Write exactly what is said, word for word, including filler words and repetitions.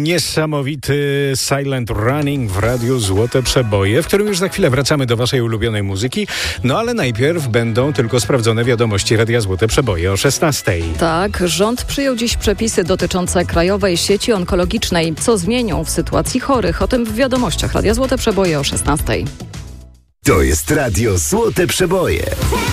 niesamowity Silent Running w Radiu Złote Przeboje, w którym już za chwilę wracamy do waszej ulubionej muzyki. No ale najpierw będą tylko sprawdzone wiadomości Radia Złote Przeboje o szesnastej. Tak, rząd przyjął dziś przepisy dotyczące Krajowej Sieci Onkologicznej. Co zmienią w sytuacji chorych? O tym w wiadomościach Radia Złote Przeboje o szesnastej. To jest Radio Złote Przeboje.